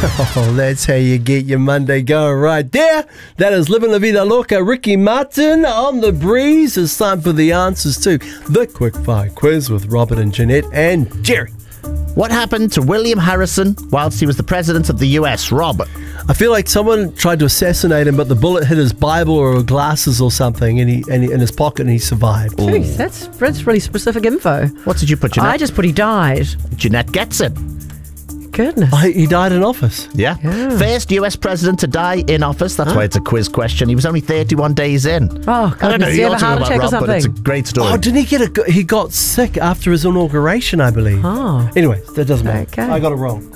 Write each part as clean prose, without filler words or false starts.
Oh, that's how you get your Monday going right there. That is Living La Vida Loca. Ricky Martin on the breeze. It's time for the answers to the Quickfire Quiz with Robert and Jeanette and Jerry. What happened to William Harrison whilst he was the president of the US, Rob? I feel like someone tried to assassinate him, but the bullet hit his Bible or glasses or something, and he in his pocket, and he survived. Jeez, that's really specific info. What did you put, Jeanette? I just put he died. Jeanette gets it. Goodness. He died in office. Yeah. First US president to die in office. That's why it's a quiz question. He was only 31 days in. Oh, I don't know. goodness. He had a heart attack or But it's a something. great story. Oh, didn't he he got sick after his inauguration, I believe. Oh. Anyway, that doesn't matter. Okay. I got it wrong.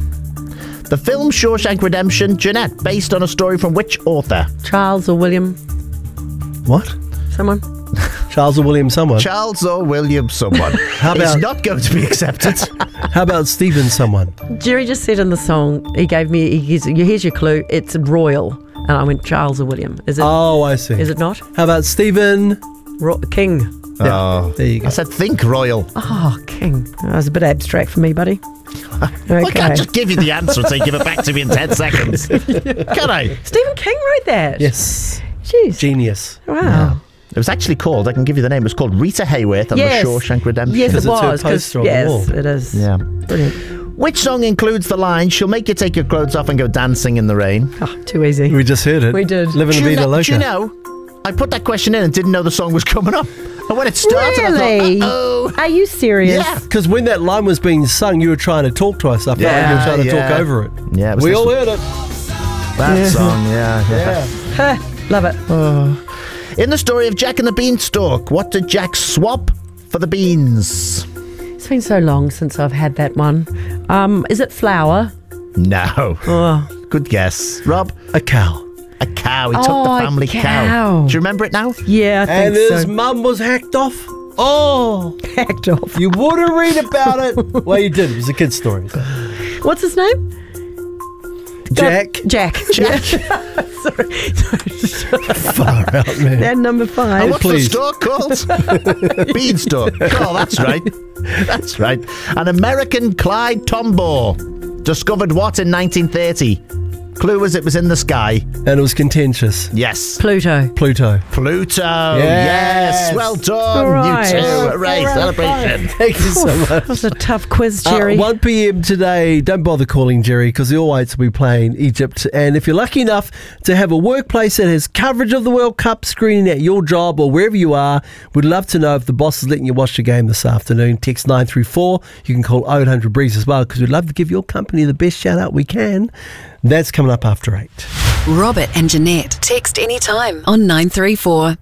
The film Shawshank Redemption, Jeanette, based on a story from which author? Charles or William? What? Someone? Charles or William someone? Charles or William someone. How about- It's not going to be accepted. How about Stephen someone? Jerry just said in the song, he gave me, here's your clue, it's royal. And I went Charles or William. Is it? Oh, I see. Is it not? How about Stephen? King. Yeah, there you go. I said think royal. Oh, King. That was a bit abstract for me, buddy. I can't just give you the answer and say give it back to me in 10 seconds. Can I? Stephen King wrote that. Yes. Jeez. Genius. Wow. It was actually called, I can give you the name, it was called Rita Hayworth and Yes. the Shawshank Redemption. Yes, it Because it's her was. poster on the Yes, wall. it is. Yeah. Brilliant. Which song includes the line, she'll make you take your clothes off and go dancing in the rain? Oh, too easy. We just heard it. We did. Living La Vida Do Loca. you know, I put that question in and didn't know the song was coming up. And when it started, Really? I thought, uh-oh. Are you serious? Yeah. Because when that line was being sung, you were trying to talk to us. I felt like you were trying to talk over it. Yeah, it was We this all one. heard it. That song, yeah. Huh, love it. In the story of Jack and the Beanstalk, what did Jack swap for the beans? It's been so long since I've had that one. Is it flour? No. Oh, Good guess. Rob? A cow. A cow. He took Oh, the a family cow. Do you remember it now? yeah, I And think his so. mum was hacked off. Oh, Hacked off. you wouldn't read about it. Well, you did. It was a kid's story. So. What's his name? Jack. Jack. Jack. Sorry. Far out, man. And number And 5. what's please. the store called? Beanstalk. Oh, that's right. That's right. An American Clyde Tombaugh discovered what in 1930? Clue was it was in the sky. And it was contentious. Yes. Pluto. Pluto. Pluto. Yes. Yes. Well done. All right. You two. Hooray. Celebration. Thank you so much. That was a tough quiz, Jerry. 1 p.m. today. Don't bother calling Jerry because the All Whites will be playing Egypt. And if you're lucky enough to have a workplace that has coverage of the World Cup screening at your job or wherever you are, we'd love to know if the boss is letting you watch the game this afternoon. Text 934. You can call 0800 Breeze as well because we'd love to give your company the best shout out we can. That's coming up after 8. Robert and Jeanette. Text anytime on 934.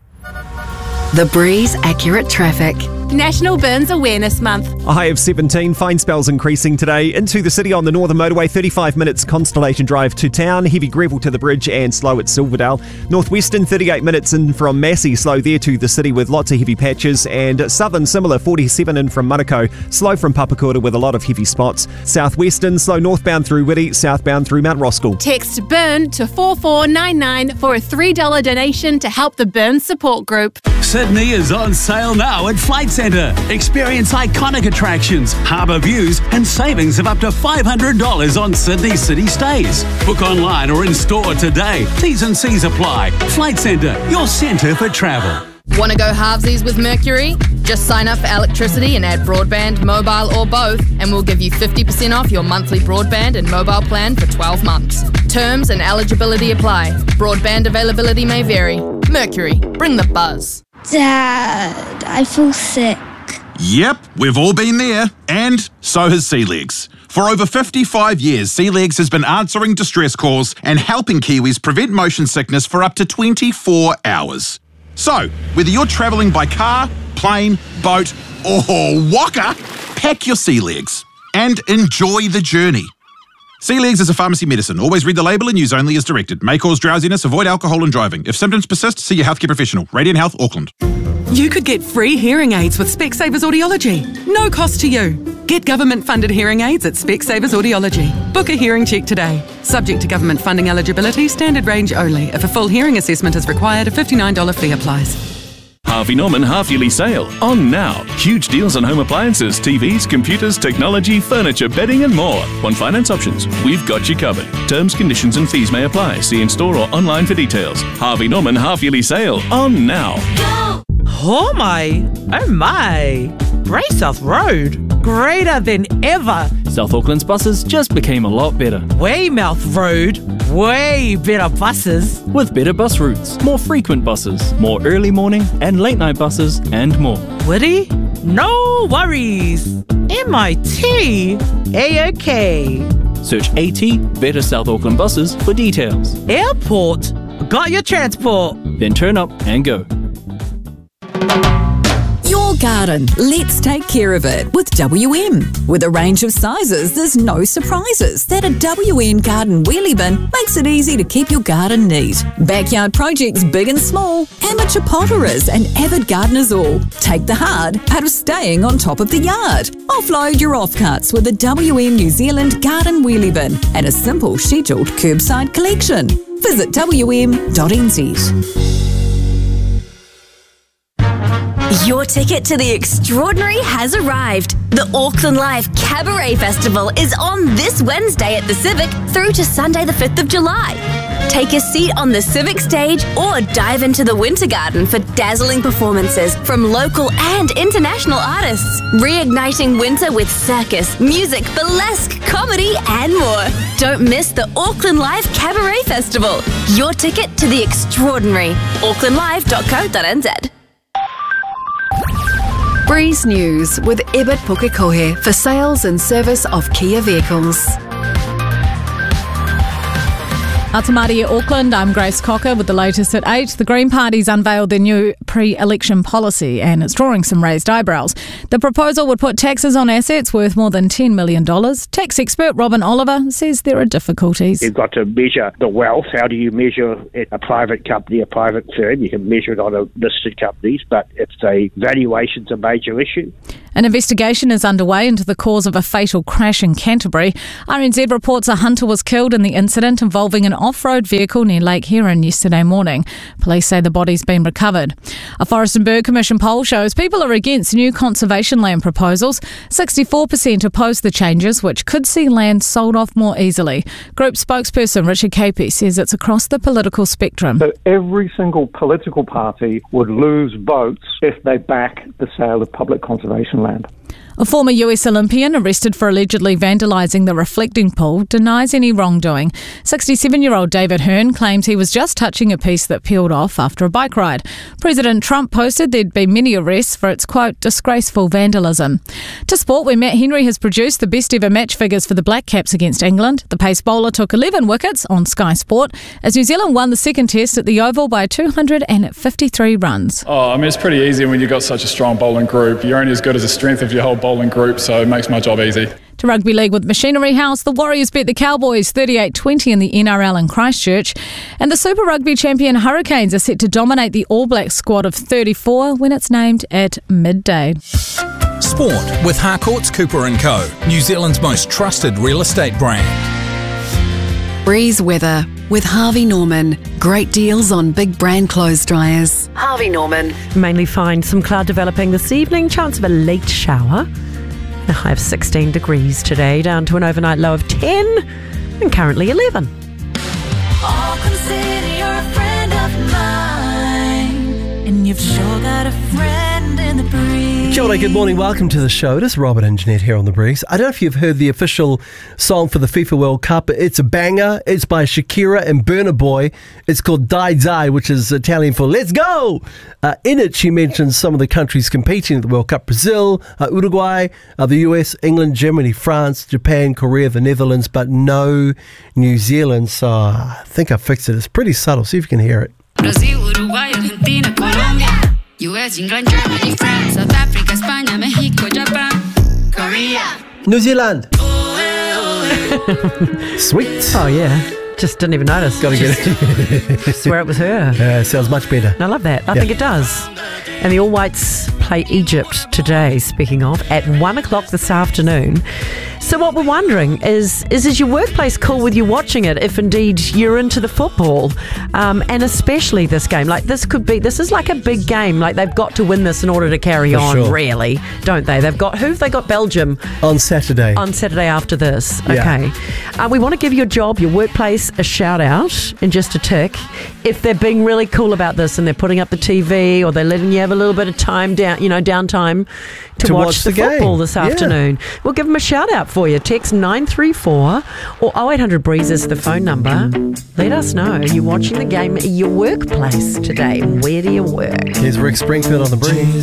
The Breeze Accurate Traffic. National Burns Awareness Month. A high of 17, fine spells increasing today. Into the city on the Northern Motorway, 35 minutes Constellation Drive to town. Heavy gravel to the bridge and slow at Silverdale. Northwestern, 38 minutes in from Massey, slow there to the city with lots of heavy patches. And Southern, similar, 47 in from Manukau, slow from Papakura with a lot of heavy spots. Southwestern, slow northbound through Whitty, southbound through Mount Roskill. Text BURN to 4499 for a $3 donation to help the Burns Support Group. Sydney is on sale now at Flight Centre. Experience iconic attractions, harbour views, and savings of up to $500 on Sydney city stays. Book online or in store today. T's and C's apply. Flight Centre, your centre for travel. Want to go halvesies with Mercury? Just sign up for electricity and add broadband, mobile or both, and we'll give you 50% off your monthly broadband and mobile plan for 12 months. Terms and eligibility apply. Broadband availability may vary. Mercury, bring the buzz. Dad, I feel sick. Yep, we've all been there, and so has Sea Legs. For over 55 years, Sea Legs has been answering distress calls and helping Kiwis prevent motion sickness for up to 24 hours. So, whether you're travelling by car, plane, boat, or waka, pack your Sea Legs and enjoy the journey. Sea Legs is a pharmacy medicine. Always read the label and use only as directed. May cause drowsiness. Avoid alcohol and driving. If symptoms persist, see your healthcare professional. Radiant Health, Auckland. You could get free hearing aids with Specsavers Audiology. No cost to you. Get government-funded hearing aids at Specsavers Audiology. Book a hearing check today. Subject to government funding eligibility, standard range only. If a full hearing assessment is required, a $59 fee applies. Harvey Norman half-yearly sale on now. Huge deals on home appliances, TVs, computers, technology, furniture, bedding and more. On finance options, we've got you covered. Terms, conditions and fees may apply. See in-store or online for details. Harvey Norman half-yearly sale on now. Oh my. Grey South Road. Greater than ever. South Auckland's buses just became a lot better. Weymouth Road. Way better buses. With better bus routes, more frequent buses, more early morning and late night buses, and more. Woody? No worries. MIT. A-OK. Search AT Better South Auckland Buses for details. Airport. Got your transport. Then turn up and go. Your garden. Let's take care of it with WM. With a range of sizes, there's no surprises. That a WM garden wheelie bin makes it easy to keep your garden neat. Backyard projects big and small, amateur potterers and avid gardeners all. Take the hard out of staying on top of the yard. Offload your offcuts with a WM New Zealand garden wheelie bin and a simple scheduled curbside collection. Visit wm.nz. Your ticket to the extraordinary has arrived. The Auckland Live Cabaret Festival is on this Wednesday at the Civic through to Sunday the 5th of July. Take a seat on the Civic stage or dive into the Winter Garden for dazzling performances from local and international artists, reigniting winter with circus, music, burlesque, comedy and more. Don't miss the Auckland Live Cabaret Festival. Your ticket to the extraordinary. aucklandlive.co.nz. Breeze News with Ebert Pukekohe for sales and service of Kia vehicles. Atamari Auckland, I'm Grace Cocker with the latest at 8. The Green Party's unveiled their new pre-election policy and it's drawing some raised eyebrows. The proposal would put taxes on assets worth more than $10 million. Tax expert Robin Oliver says there are difficulties. You've got to measure the wealth. How do you measure a private company, a private firm? You can measure it on a listed companies, but valuation's a major issue. An investigation is underway into the cause of a fatal crash in Canterbury. RNZ reports a hunter was killed in the incident involving an off-road vehicle near Lake Heron yesterday morning. Police say the body's been recovered. A Forest and Bird Commission poll shows people are against new conservation land proposals. 64% oppose the changes, which could see land sold off more easily. Group spokesperson Richard Capey says it's across the political spectrum. So every single political party would lose votes if they back the sale of public conservation land. A former US Olympian arrested for allegedly vandalising the reflecting pool denies any wrongdoing. 67-year-old David Hearn claims he was just touching a piece that peeled off after a bike ride. President Trump posted there'd been many arrests for its, quote, disgraceful vandalism. To sport, where Matt Henry has produced the best ever match figures for the Black Caps against England. The pace bowler took 11 wickets on Sky Sport as New Zealand won the second test at the Oval by 253 runs. It's pretty easy when you've got such a strong bowling group. You're only as good as the strength of your whole bowling group, so it makes my job easy. To Rugby League with Machinery House, the Warriors beat the Cowboys 38-20 in the NRL in Christchurch. And the Super Rugby champion Hurricanes are set to dominate the All Blacks squad of 34 when it's named at midday. Sport with Harcourts Cooper & Co., New Zealand's most trusted real estate brand. Breeze weather with Harvey Norman. Great deals on big brand clothes dryers. Harvey Norman. Mainly fine. Some cloud developing this evening. Chance of a late shower. A high of 16 degrees today, down to an overnight low of 10 and currently 11. Auckland City, you're a friend of mine, and you've sure got a friend in the breeze. Kia ora, good morning, welcome to the show. It is Robert and Jeanette here on The Breeze. I don't know if you've heard the official song for the FIFA World Cup. It's a banger. It's by Shakira and Burna Boy. It's called Die Die, which is Italian for Let's Go. In it, she mentions some of the countries competing at the World Cup. Brazil, Uruguay, the US, England, Germany, France, Japan, Korea, the Netherlands, but no New Zealand. So I think I fixed it. It's pretty subtle. See if you can hear it. Brazil, Uruguay, Argentina, Colombia, US, England, Germany, France, South Africa, España, Mexico, Japan, Korea, New Zealand. Sweet. Oh, yeah. Just didn't even notice. Got to get it. Swear it was her. Sounds much better. I love that. I think it does. And the All Whites play Egypt today, speaking of, at 1 o'clock this afternoon. So what we're wondering is your workplace cool with you watching it if indeed you're into the football? And especially this game. Like this is like a big game. Like they've got to win this in order to carry on, really, don't they? They've got Belgium on Saturday. On Saturday after this. Yeah. Okay. We want to give your job, your workplace, a shout out and just a tick if they're being really cool about this and they're putting up the TV or they're letting you have a little bit of time downtime to watch the football this afternoon. We'll give them a shout out for you. Text 934 or 0800 Breeze is the phone number. Let us know you're watching the game at your workplace today. Where do you work? Here's Rick Springfield on the Breeze.